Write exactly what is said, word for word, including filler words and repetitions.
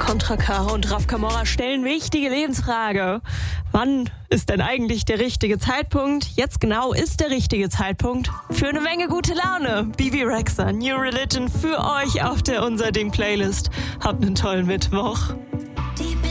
Contra K und Raf Camorra stellen wichtige Lebensfrage. Wann ist denn eigentlich der richtige Zeitpunkt? Jetzt genau ist der richtige Zeitpunkt für eine Menge gute Laune. Bebe Rexha, New Religion für euch auf der Unser Ding Playlist. Habt einen tollen Mittwoch.